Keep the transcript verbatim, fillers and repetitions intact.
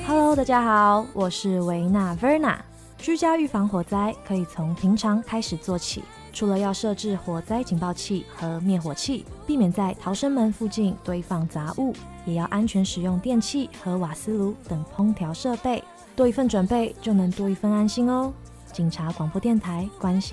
Hello， 大家好，我是维娜 Verna。居家预防火灾可以从平常开始做起，除了要设置火灾警报器和灭火器，避免在逃生门附近堆放杂物，也要安全使用电器和瓦斯炉等烹调设备。多一份准备，就能多一份安心哦。警察广播电台关心